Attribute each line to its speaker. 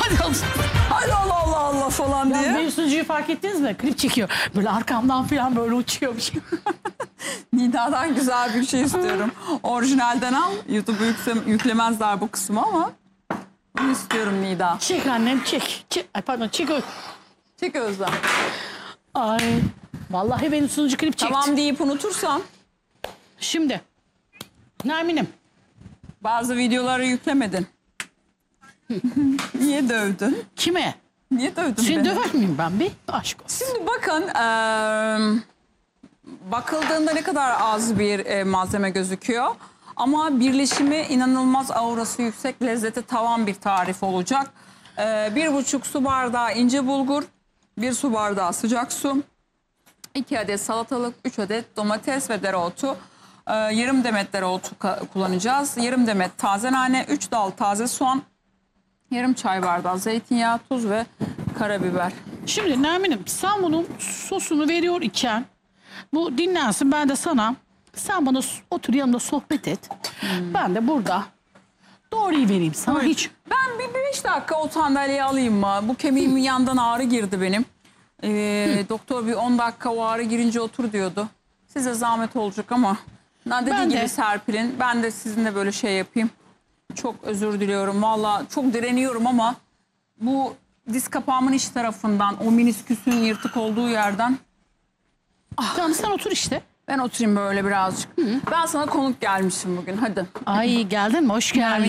Speaker 1: Hadi Allah Allah Allah falan diye.
Speaker 2: Benim sunucuyu fark ettiniz mi? Klip çekiyor. Böyle arkamdan falan böyle uçuyormuş.
Speaker 1: Nida'dan güzel bir şey istiyorum. Orijinalden al. YouTube'a yüklemezler bu kısmı ama bunu istiyorum Nida.
Speaker 2: Çek annem çek. Ay pardon çek.
Speaker 1: Çek Özlem.
Speaker 2: Ay vallahi benim sunucu klip çekti.
Speaker 1: Tamam deyip unutursan
Speaker 2: Şimdi Nermin'im.
Speaker 1: bazı videoları yüklemedin. Niye dövdün?
Speaker 2: Kime?
Speaker 1: Niye dövdün
Speaker 2: Seni
Speaker 1: beni?
Speaker 2: döver miyim ben bir? Aşk olsun.
Speaker 1: Şimdi bakın bakıldığında ne kadar az bir malzeme gözüküyor. Ama birleşimi inanılmaz, aurası yüksek, lezzeti tavan bir tarif olacak. 1,5 su bardağı ince bulgur, 1 su bardağı sıcak su, 2 adet salatalık, 3 adet domates ve dereotu. Yarım demet dereotu kullanacağız. Yarım demet taze nane, 3 dal taze soğan, yarım çay bardağı zeytinyağı, tuz ve karabiber.
Speaker 2: Şimdi Nermin'im sen bunun sosunu veriyor iken bu dinlensin, ben de sana, sen bana otur yanımda sohbet et. Ben de burada doğruyu vereyim sana.
Speaker 1: Evet.
Speaker 2: Hiç
Speaker 1: Ben bir 5 dakika o sandalyeyi alayım mı? Bu kemiğimin yandan ağrı girdi benim. Doktor bir 10 dakika o ağrı girince otur diyordu. Size zahmet olacak ama dediği
Speaker 2: Ben
Speaker 1: gibi
Speaker 2: de.
Speaker 1: Serpil'in, ben de sizinle böyle şey yapayım. Çok özür diliyorum. Valla çok direniyorum ama bu diz kapağımın iç tarafından, o minisküsün yırtık olduğu yerden
Speaker 2: tamam sen otur işte.
Speaker 1: ben oturayım böyle birazcık. Ben sana konuk gelmişim bugün, hadi.
Speaker 2: Ay geldin mi? Hoş geldin.